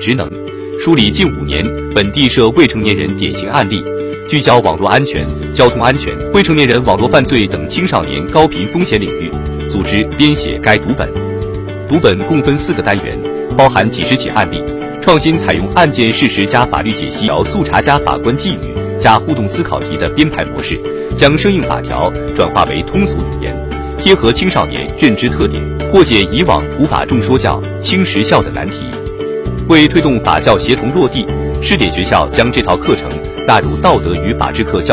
职能，梳理近5年本地涉未成年人典型案例，聚焦网络安全、交通安全、未成年人网络犯罪等青少年高频风险领域，组织编写该读本。读本共分4个单元，包含几十起案例，创新采用案件事实加法律解析、速查加法官寄语加互动思考题的编排模式，将生硬法条转化为通俗语言，贴合青少年认知特点，破解以往普法重说教、轻实效的难题。为推动法教协同落地，试点学校将这套课程纳入道德与法治课教